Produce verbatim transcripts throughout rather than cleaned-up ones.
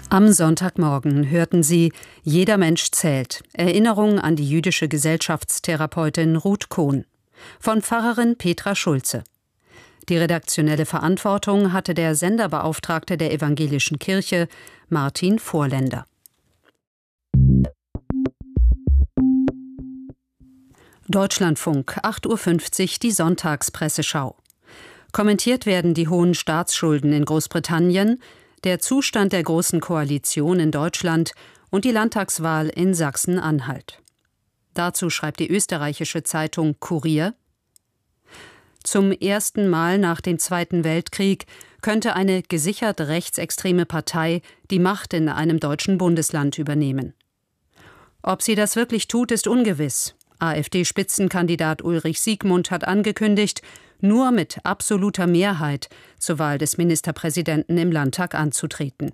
Am Sonntagmorgen hörten Sie Jeder Mensch zählt. Erinnerung an die jüdische Gesellschaftstherapeutin Ruth Cohn. Von Pfarrerin Petra Schulze. Die redaktionelle Verantwortung hatte der Senderbeauftragte der Evangelischen Kirche, Martin Vorländer. Deutschlandfunk, acht Uhr fünfzig, die Sonntagspresseschau. Kommentiert werden die hohen Staatsschulden in Großbritannien, der Zustand der Großen Koalition in Deutschland und die Landtagswahl in Sachsen-Anhalt. Dazu schreibt die österreichische Zeitung Kurier: Zum ersten Mal nach dem Zweiten Weltkrieg könnte eine gesichert rechtsextreme Partei die Macht in einem deutschen Bundesland übernehmen. Ob sie das wirklich tut, ist ungewiss. AfD-Spitzenkandidat Ulrich Siegmund hat angekündigt, nur mit absoluter Mehrheit zur Wahl des Ministerpräsidenten im Landtag anzutreten.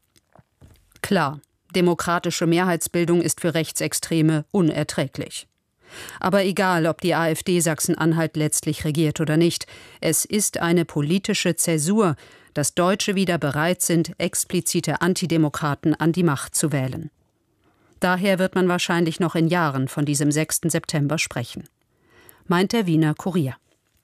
Klar, demokratische Mehrheitsbildung ist für Rechtsextreme unerträglich. Aber egal, ob die AfD Sachsen-Anhalt letztlich regiert oder nicht, es ist eine politische Zäsur, dass Deutsche wieder bereit sind, explizite Antidemokraten an die Macht zu wählen. Daher wird man wahrscheinlich noch in Jahren von diesem sechsten September sprechen, meint der Wiener Kurier.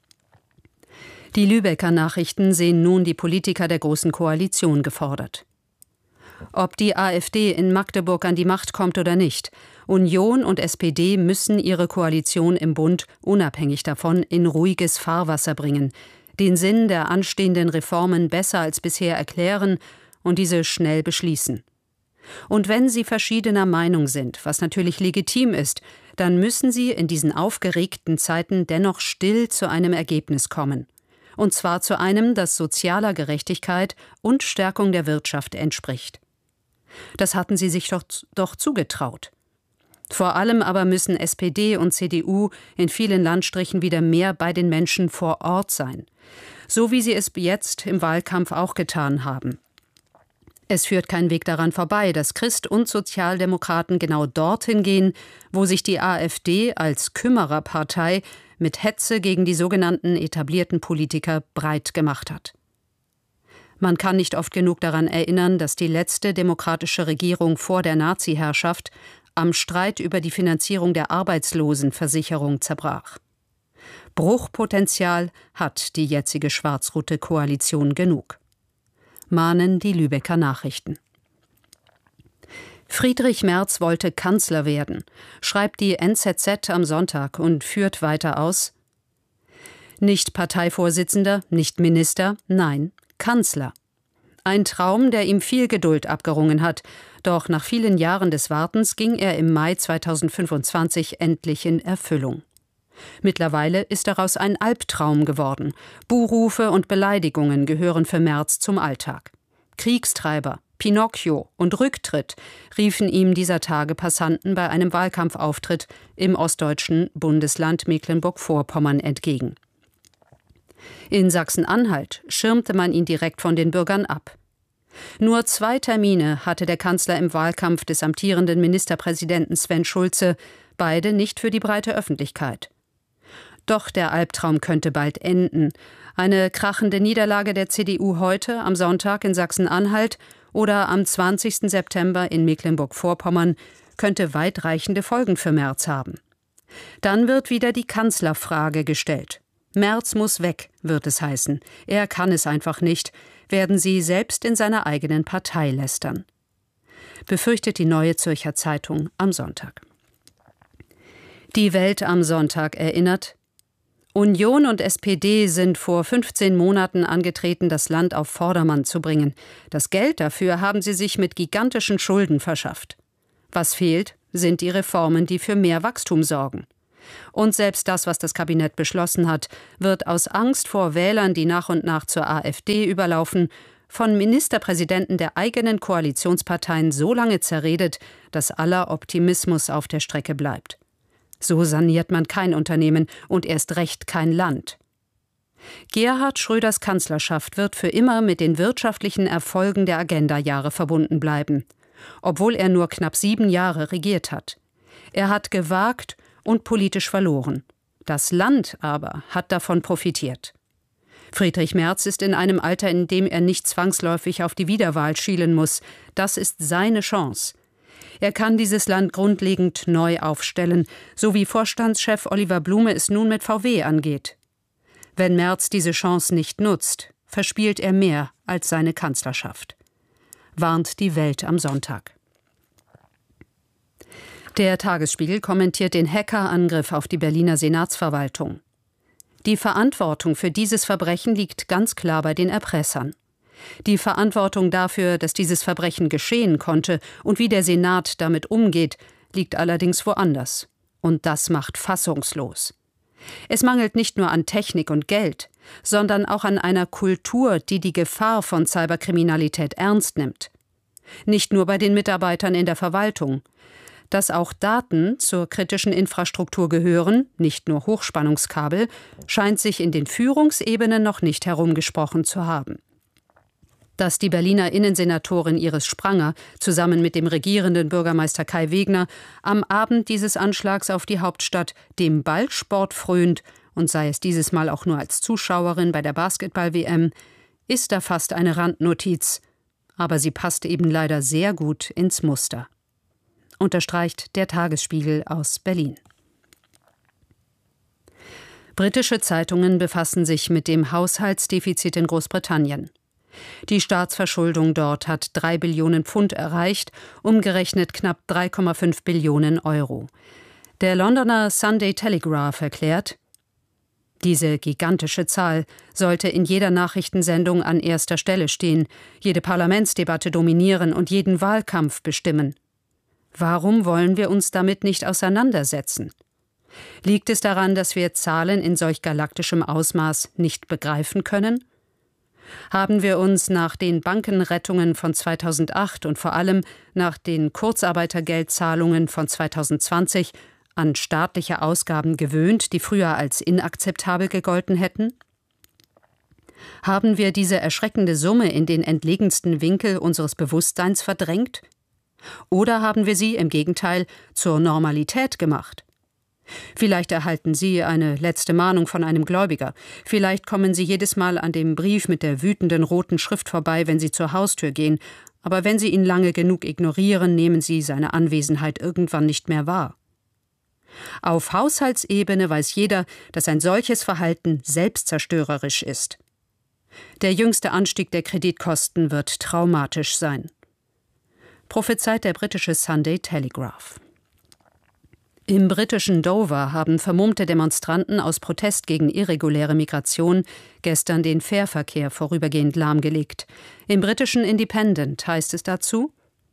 Die Lübecker Nachrichten sehen nun die Politiker der Großen Koalition gefordert. Ob die AfD in Magdeburg an die Macht kommt oder nicht, Union und S P D müssen ihre Koalition im Bund unabhängig davon in ruhiges Fahrwasser bringen, den Sinn der anstehenden Reformen besser als bisher erklären und diese schnell beschließen. Und wenn sie verschiedener Meinung sind, was natürlich legitim ist, dann müssen sie in diesen aufgeregten Zeiten dennoch still zu einem Ergebnis kommen. Und zwar zu einem, das sozialer Gerechtigkeit und Stärkung der Wirtschaft entspricht. Das hatten sie sich doch, doch zugetraut. Vor allem aber müssen S P D und C D U in vielen Landstrichen wieder mehr bei den Menschen vor Ort sein. So wie sie es jetzt im Wahlkampf auch getan haben. Es führt kein Weg daran vorbei, dass Christ- und Sozialdemokraten genau dorthin gehen, wo sich die AfD als Kümmererpartei mit Hetze gegen die sogenannten etablierten Politiker breit gemacht hat. Man kann nicht oft genug daran erinnern, dass die letzte demokratische Regierung vor der Nazi-Herrschaft am Streit über die Finanzierung der Arbeitslosenversicherung zerbrach. Bruchpotenzial hat die jetzige schwarz-rote Koalition genug, mahnen die Lübecker Nachrichten. Friedrich Merz wollte Kanzler werden, schreibt die N Z Z am Sonntag und führt weiter aus: Nicht Parteivorsitzender, nicht Minister, nein, Kanzler. Ein Traum, der ihm viel Geduld abgerungen hat, doch nach vielen Jahren des Wartens ging er im Mai zweitausendfünfundzwanzig endlich in Erfüllung. Mittlerweile ist daraus ein Albtraum geworden. Buhrufe und Beleidigungen gehören für Merz zum Alltag. Kriegstreiber, Pinocchio und Rücktritt riefen ihm dieser Tage Passanten bei einem Wahlkampfauftritt im ostdeutschen Bundesland Mecklenburg-Vorpommern entgegen. In Sachsen-Anhalt schirmte man ihn direkt von den Bürgern ab. Nur zwei Termine hatte der Kanzler im Wahlkampf des amtierenden Ministerpräsidenten Sven Schulze, beide nicht für die breite Öffentlichkeit. Doch der Albtraum könnte bald enden. Eine krachende Niederlage der C D U heute, am Sonntag in Sachsen-Anhalt oder am zwanzigsten September in Mecklenburg-Vorpommern könnte weitreichende Folgen für Merz haben. Dann wird wieder die Kanzlerfrage gestellt. Merz muss weg, wird es heißen. Er kann es einfach nicht, werden sie selbst in seiner eigenen Partei lästern. Befürchtet die Neue Zürcher Zeitung am Sonntag. Die Welt am Sonntag erinnert: Union und S P D sind vor fünfzehn Monaten angetreten, das Land auf Vordermann zu bringen. Das Geld dafür haben sie sich mit gigantischen Schulden verschafft. Was fehlt, sind die Reformen, die für mehr Wachstum sorgen. Und selbst das, was das Kabinett beschlossen hat, wird aus Angst vor Wählern, die nach und nach zur AfD überlaufen, von Ministerpräsidenten der eigenen Koalitionsparteien so lange zerredet, dass aller Optimismus auf der Strecke bleibt. So saniert man kein Unternehmen und erst recht kein Land. Gerhard Schröders Kanzlerschaft wird für immer mit den wirtschaftlichen Erfolgen der Agenda-Jahre verbunden bleiben, obwohl er nur knapp sieben Jahre regiert hat. Er hat gewagt und politisch verloren. Das Land aber hat davon profitiert. Friedrich Merz ist in einem Alter, in dem er nicht zwangsläufig auf die Wiederwahl schielen muss. Das ist seine Chance. Er kann dieses Land grundlegend neu aufstellen, so wie Vorstandschef Oliver Blume es nun mit V W angeht. Wenn Merz diese Chance nicht nutzt, verspielt er mehr als seine Kanzlerschaft. Warnt die Welt am Sonntag. Der Tagesspiegel kommentiert den Hackerangriff auf die Berliner Senatsverwaltung. Die Verantwortung für dieses Verbrechen liegt ganz klar bei den Erpressern. Die Verantwortung dafür, dass dieses Verbrechen geschehen konnte und wie der Senat damit umgeht, liegt allerdings woanders. Und das macht fassungslos. Es mangelt nicht nur an Technik und Geld, sondern auch an einer Kultur, die die Gefahr von Cyberkriminalität ernst nimmt. Nicht nur bei den Mitarbeitern in der Verwaltung. Dass auch Daten zur kritischen Infrastruktur gehören, nicht nur Hochspannungskabel, scheint sich in den Führungsebenen noch nicht herumgesprochen zu haben. Dass die Berliner Innensenatorin Iris Spranger zusammen mit dem regierenden Bürgermeister Kai Wegner am Abend dieses Anschlags auf die Hauptstadt dem Ballsport frönt, und sei es dieses Mal auch nur als Zuschauerin bei der Basketball-W M, ist da fast eine Randnotiz. Aber sie passt eben leider sehr gut ins Muster. Unterstreicht der Tagesspiegel aus Berlin. Britische Zeitungen befassen sich mit dem Haushaltsdefizit in Großbritannien. Die Staatsverschuldung dort hat drei Billionen Pfund erreicht, umgerechnet knapp drei Komma fünf Billionen Euro. Der Londoner Sunday Telegraph erklärt, diese gigantische Zahl sollte in jeder Nachrichtensendung an erster Stelle stehen, jede Parlamentsdebatte dominieren und jeden Wahlkampf bestimmen. Warum wollen wir uns damit nicht auseinandersetzen? Liegt es daran, dass wir Zahlen in solch galaktischem Ausmaß nicht begreifen können? Haben wir uns nach den Bankenrettungen von zweitausendacht und vor allem nach den Kurzarbeitergeldzahlungen von zweitausendzwanzig an staatliche Ausgaben gewöhnt, die früher als inakzeptabel gegolten hätten? Haben wir diese erschreckende Summe in den entlegensten Winkel unseres Bewusstseins verdrängt? Oder haben wir sie im Gegenteil zur Normalität gemacht? Vielleicht erhalten Sie eine letzte Mahnung von einem Gläubiger. Vielleicht kommen Sie jedes Mal an dem Brief mit der wütenden roten Schrift vorbei, wenn Sie zur Haustür gehen. Aber wenn Sie ihn lange genug ignorieren, nehmen Sie seine Anwesenheit irgendwann nicht mehr wahr. Auf Haushaltsebene weiß jeder, dass ein solches Verhalten selbstzerstörerisch ist. Der jüngste Anstieg der Kreditkosten wird traumatisch sein. Prophezeit der britische Sunday Telegraph. Im britischen Dover haben vermummte Demonstranten aus Protest gegen irreguläre Migration gestern den Fährverkehr vorübergehend lahmgelegt. Im britischen Independent heißt es dazu: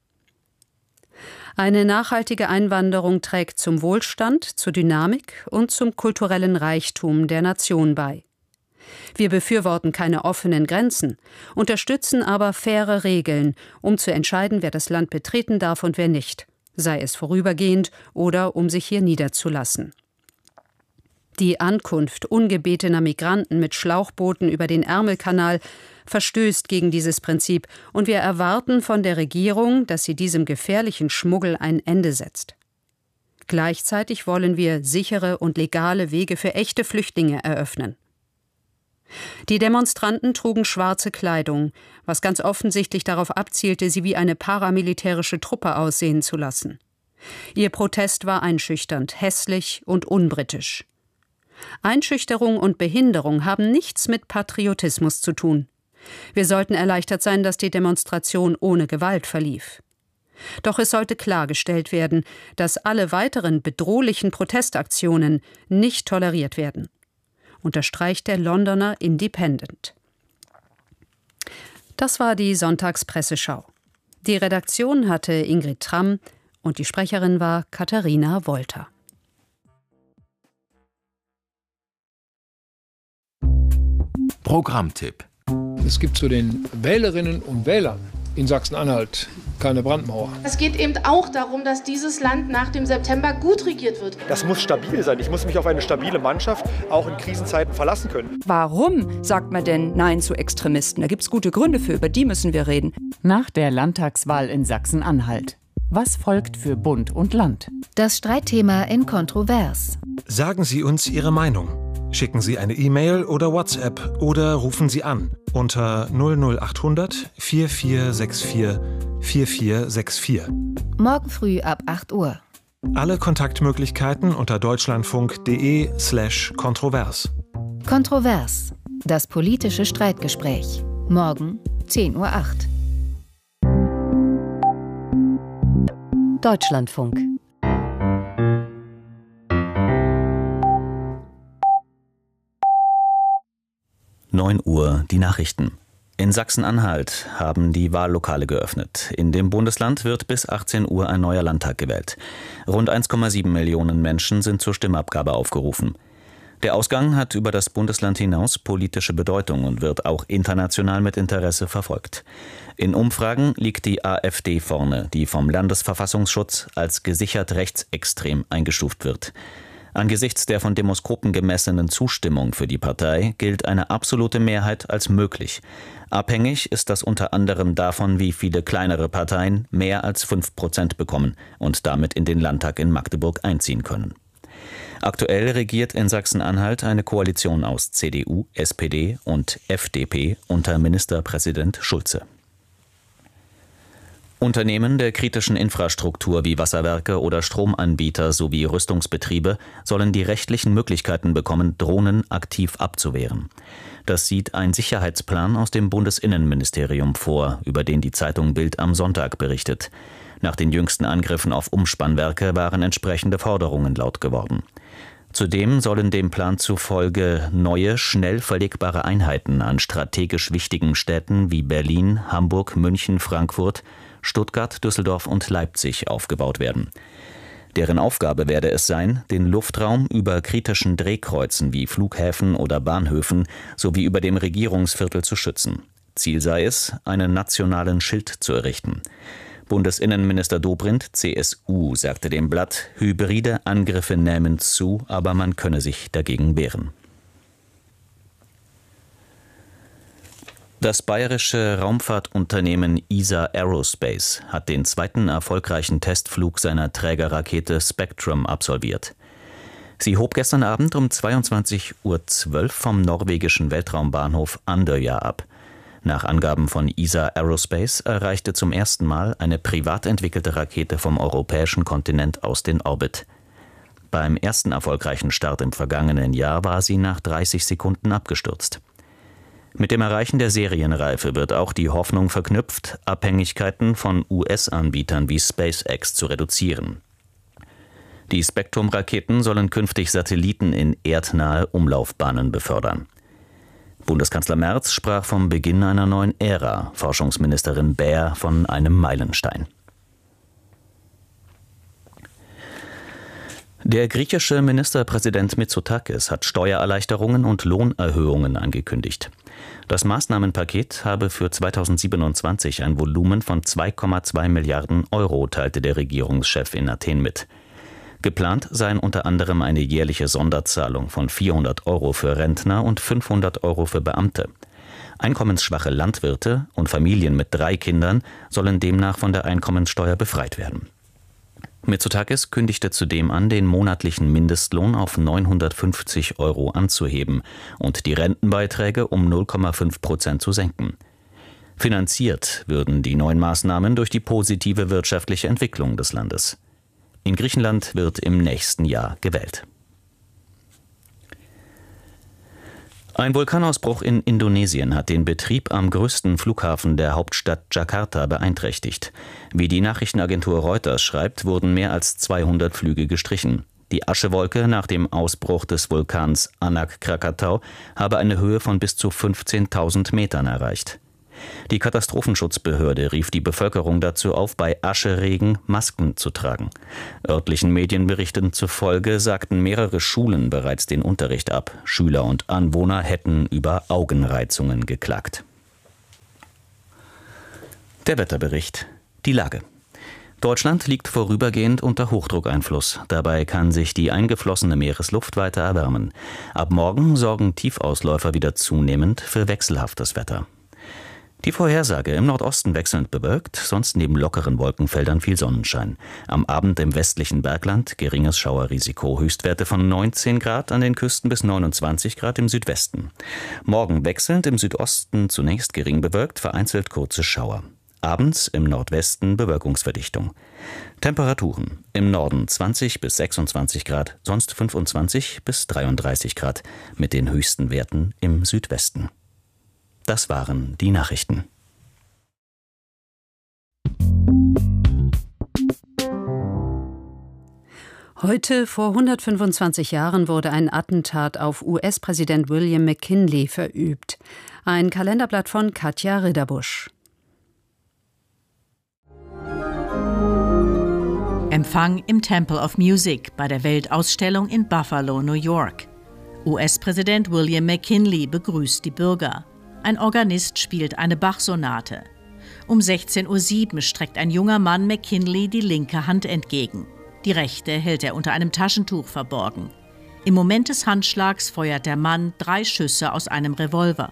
Eine nachhaltige Einwanderung trägt zum Wohlstand, zur Dynamik und zum kulturellen Reichtum der Nation bei. Wir befürworten keine offenen Grenzen, unterstützen aber faire Regeln, um zu entscheiden, wer das Land betreten darf und wer nicht, sei es vorübergehend oder um sich hier niederzulassen. Die Ankunft ungebetener Migranten mit Schlauchbooten über den Ärmelkanal verstößt gegen dieses Prinzip, und wir erwarten von der Regierung, dass sie diesem gefährlichen Schmuggel ein Ende setzt. Gleichzeitig wollen wir sichere und legale Wege für echte Flüchtlinge eröffnen. Die Demonstranten trugen schwarze Kleidung, was ganz offensichtlich darauf abzielte, sie wie eine paramilitärische Truppe aussehen zu lassen. Ihr Protest war einschüchternd, hässlich und unbritisch. Einschüchterung und Behinderung haben nichts mit Patriotismus zu tun. Wir sollten erleichtert sein, dass die Demonstration ohne Gewalt verlief. Doch es sollte klargestellt werden, dass alle weiteren bedrohlichen Protestaktionen nicht toleriert werden, unterstreicht der Londoner Independent. Das war die Sonntagspresseschau. Die Redaktion hatte Ingrid Tramm und die Sprecherin war Katharina Wolter. Programmtipp. Es gibt zu den Wählerinnen und Wählern in Sachsen-Anhalt keine Brandmauer. Es geht eben auch darum, dass dieses Land nach dem September gut regiert wird. Das muss stabil sein. Ich muss mich auf eine stabile Mannschaft auch in Krisenzeiten verlassen können. Warum sagt man denn Nein zu Extremisten? Da gibt es gute Gründe für, über die müssen wir reden. Nach der Landtagswahl in Sachsen-Anhalt. Was folgt für Bund und Land? Das Streitthema in Kontrovers. Sagen Sie uns Ihre Meinung. Schicken Sie eine E-Mail oder WhatsApp oder rufen Sie an unter null null achthundert vier vier sechs vier vier vier sechs vier. Morgen früh ab acht Uhr. Alle Kontaktmöglichkeiten unter deutschlandfunk.de slash kontrovers. Kontrovers. Das politische Streitgespräch. Morgen zehn Uhr acht. Deutschlandfunk. neun Uhr, die Nachrichten. In Sachsen-Anhalt haben die Wahllokale geöffnet. In dem Bundesland wird bis achtzehn Uhr ein neuer Landtag gewählt. Rund eins Komma sieben Millionen Menschen sind zur Stimmabgabe aufgerufen. Der Ausgang hat über das Bundesland hinaus politische Bedeutung und wird auch international mit Interesse verfolgt. In Umfragen liegt die AfD vorne, die vom Landesverfassungsschutz als gesichert rechtsextrem eingestuft wird. Angesichts der von Demoskopen gemessenen Zustimmung für die Partei gilt eine absolute Mehrheit als möglich. Abhängig ist das unter anderem davon, wie viele kleinere Parteien mehr als fünf Prozent bekommen und damit in den Landtag in Magdeburg einziehen können. Aktuell regiert in Sachsen-Anhalt eine Koalition aus C D U, S P D und F D P unter Ministerpräsident Schulze. Unternehmen der kritischen Infrastruktur wie Wasserwerke oder Stromanbieter sowie Rüstungsbetriebe sollen die rechtlichen Möglichkeiten bekommen, Drohnen aktiv abzuwehren. Das sieht ein Sicherheitsplan aus dem Bundesinnenministerium vor, über den die Zeitung Bild am Sonntag berichtet. Nach den jüngsten Angriffen auf Umspannwerke waren entsprechende Forderungen laut geworden. Zudem sollen dem Plan zufolge neue, schnell verlegbare Einheiten an strategisch wichtigen Städten wie Berlin, Hamburg, München, Frankfurt, Stuttgart, Düsseldorf und Leipzig aufgebaut werden. Deren Aufgabe werde es sein, den Luftraum über kritischen Drehkreuzen wie Flughäfen oder Bahnhöfen sowie über dem Regierungsviertel zu schützen. Ziel sei es, einen nationalen Schild zu errichten. Bundesinnenminister Dobrindt, C S U, sagte dem Blatt, hybride Angriffe nähmen zu, aber man könne sich dagegen wehren. Das bayerische Raumfahrtunternehmen E S A Aerospace hat den zweiten erfolgreichen Testflug seiner Trägerrakete Spectrum absolviert. Sie hob gestern Abend um zweiundzwanzig Uhr zwölf vom norwegischen Weltraumbahnhof Andøya ab. Nach Angaben von E S A Aerospace erreichte zum ersten Mal eine privat entwickelte Rakete vom europäischen Kontinent aus den Orbit. Beim ersten erfolgreichen Start im vergangenen Jahr war sie nach dreißig Sekunden abgestürzt. Mit dem Erreichen der Serienreife wird auch die Hoffnung verknüpft, Abhängigkeiten von U S-Anbietern wie SpaceX zu reduzieren. Die Spektrum-Raketen sollen künftig Satelliten in erdnahe Umlaufbahnen befördern. Bundeskanzler Merz sprach vom Beginn einer neuen Ära, Forschungsministerin Baer von einem Meilenstein. Der griechische Ministerpräsident Mitsotakis hat Steuererleichterungen und Lohnerhöhungen angekündigt. Das Maßnahmenpaket habe für zweitausendsiebenundzwanzig ein Volumen von zwei Komma zwei Milliarden Euro, teilte der Regierungschef in Athen mit. Geplant seien unter anderem eine jährliche Sonderzahlung von vierhundert Euro für Rentner und fünfhundert Euro für Beamte. Einkommensschwache Landwirte und Familien mit drei Kindern sollen demnach von der Einkommenssteuer befreit werden. Mitsotakis kündigte zudem an, den monatlichen Mindestlohn auf neunhundertfünfzig Euro anzuheben und die Rentenbeiträge um null Komma fünf Prozent zu senken. Finanziert würden die neuen Maßnahmen durch die positive wirtschaftliche Entwicklung des Landes. In Griechenland wird im nächsten Jahr gewählt. Ein Vulkanausbruch in Indonesien hat den Betrieb am größten Flughafen der Hauptstadt Jakarta beeinträchtigt. Wie die Nachrichtenagentur Reuters schreibt, wurden mehr als zweihundert Flüge gestrichen. Die Aschewolke nach dem Ausbruch des Vulkans Anak Krakatau habe eine Höhe von bis zu fünfzehntausend Metern erreicht. Die Katastrophenschutzbehörde rief die Bevölkerung dazu auf, bei Ascheregen Masken zu tragen. Örtlichen Medienberichten zufolge sagten mehrere Schulen bereits den Unterricht ab. Schüler und Anwohner hätten über Augenreizungen geklagt. Der Wetterbericht. Die Lage. Deutschland liegt vorübergehend unter Hochdruckeinfluss. Dabei kann sich die eingeflossene Meeresluft weiter erwärmen. Ab morgen sorgen Tiefausläufer wieder zunehmend für wechselhaftes Wetter. Die Vorhersage: im Nordosten wechselnd bewölkt, sonst neben lockeren Wolkenfeldern viel Sonnenschein. Am Abend im westlichen Bergland geringes Schauerrisiko, Höchstwerte von neunzehn Grad an den Küsten bis neunundzwanzig Grad im Südwesten. Morgen wechselnd, im Südosten zunächst gering bewölkt, vereinzelt kurze Schauer. Abends im Nordwesten Bewölkungsverdichtung. Temperaturen: im Norden zwanzig bis sechsundzwanzig Grad, sonst fünfundzwanzig bis dreiunddreißig Grad, mit den höchsten Werten im Südwesten. Das waren die Nachrichten. Heute vor hundertfünfundzwanzig Jahren wurde ein Attentat auf U S-Präsident William McKinley verübt. Ein Kalenderblatt von Katja Ridderbusch. Empfang im Temple of Music bei der Weltausstellung in Buffalo, New York. U S-Präsident William McKinley begrüßt die Bürger. Ein Organist spielt eine Bach-Sonate. Um sechzehn Uhr sieben streckt ein junger Mann McKinley die linke Hand entgegen. Die rechte hält er unter einem Taschentuch verborgen. Im Moment des Handschlags feuert der Mann drei Schüsse aus einem Revolver.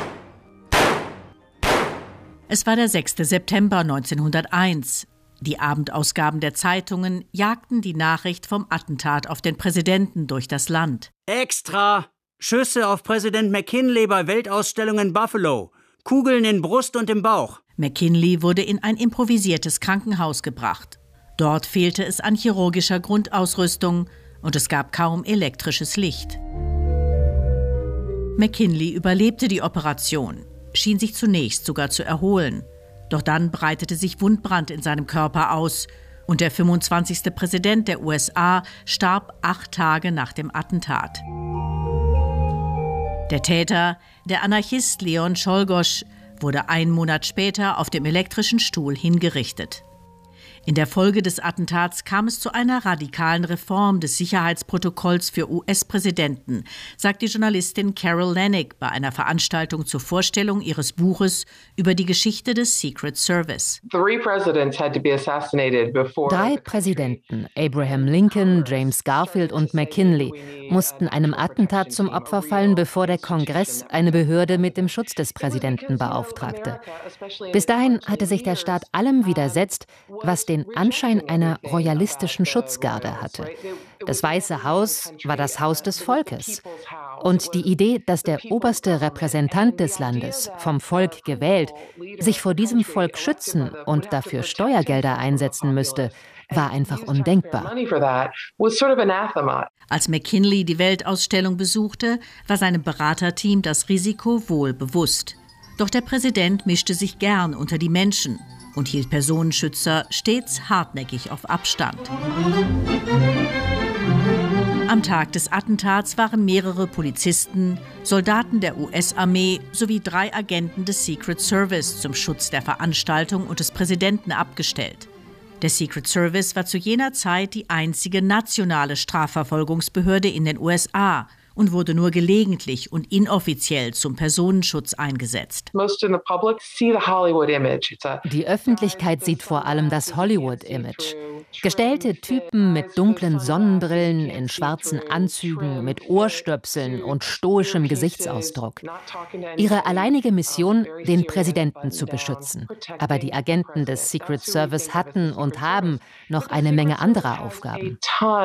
Es war der sechste September neunzehnhunderteins. Die Abendausgaben der Zeitungen jagten die Nachricht vom Attentat auf den Präsidenten durch das Land. Extra! Schüsse auf Präsident McKinley bei Weltausstellung in Buffalo. Kugeln in Brust und im Bauch. McKinley wurde in ein improvisiertes Krankenhaus gebracht. Dort fehlte es an chirurgischer Grundausrüstung und es gab kaum elektrisches Licht. McKinley überlebte die Operation, schien sich zunächst sogar zu erholen. Doch dann breitete sich Wundbrand in seinem Körper aus und der fünfundzwanzigste Präsident der U S A starb acht Tage nach dem Attentat. Der Täter, der Anarchist Leon Czolgosz, wurde einen Monat später auf dem elektrischen Stuhl hingerichtet. In der Folge des Attentats kam es zu einer radikalen Reform des Sicherheitsprotokolls für U S-Präsidenten, sagt die Journalistin Carol Leonnig bei einer Veranstaltung zur Vorstellung ihres Buches über die Geschichte des Secret Service. Drei Präsidenten, Abraham Lincoln, James Garfield und McKinley, mussten einem Attentat zum Opfer fallen, bevor der Kongress eine Behörde mit dem Schutz des Präsidenten beauftragte. Bis dahin hatte sich der Staat allem widersetzt, was den Anschein einer royalistischen Schutzgarde hatte. Das Weiße Haus war das Haus des Volkes. Und die Idee, dass der oberste Repräsentant des Landes, vom Volk gewählt, sich vor diesem Volk schützen und dafür Steuergelder einsetzen müsste, war einfach undenkbar. Als McKinley die Weltausstellung besuchte, war seinem Beraterteam das Risiko wohl bewusst. Doch der Präsident mischte sich gern unter die Menschen und hielt Personenschützer stets hartnäckig auf Abstand. Am Tag des Attentats waren mehrere Polizisten, Soldaten der U S-Armee sowie drei Agenten des Secret Service zum Schutz der Veranstaltung und des Präsidenten abgestellt. Der Secret Service war zu jener Zeit die einzige nationale Strafverfolgungsbehörde in den U S A und wurde nur gelegentlich und inoffiziell zum Personenschutz eingesetzt. Die Öffentlichkeit sieht vor allem das Hollywood-Image. Gestellte Typen mit dunklen Sonnenbrillen, in schwarzen Anzügen, mit Ohrstöpseln und stoischem Gesichtsausdruck. Ihre alleinige Mission, den Präsidenten zu beschützen. Aber die Agenten des Secret Service hatten und haben noch eine Menge anderer Aufgaben.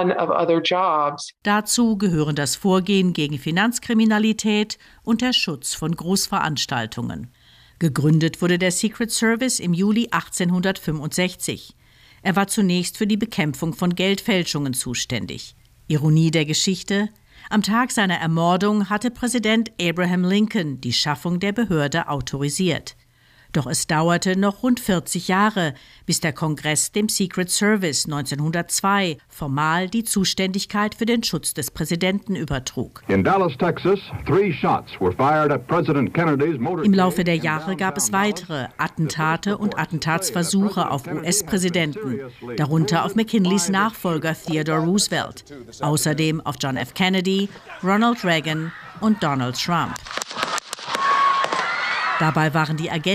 Dazu gehören das Vorgehen gegen Finanzkriminalität und der Schutz von Großveranstaltungen. Gegründet wurde der Secret Service im Juli achtzehnhundertfünfundsechzig. Er war zunächst für die Bekämpfung von Geldfälschungen zuständig. Ironie der Geschichte: Am Tag seiner Ermordung hatte Präsident Abraham Lincoln die Schaffung der Behörde autorisiert. Doch es dauerte noch rund vierzig Jahre, bis der Kongress dem Secret Service neunzehnhundertzwei formal die Zuständigkeit für den Schutz des Präsidenten übertrug. In Dallas, Texas, three shots were fired at President Kennedy's motor. Im Laufe der Jahre gab es weitere Attentate und Attentatsversuche auf U S-Präsidenten, darunter auf McKinleys Nachfolger Theodore Roosevelt, außerdem auf John F. Kennedy, Ronald Reagan und Donald Trump. Dabei waren die Agenten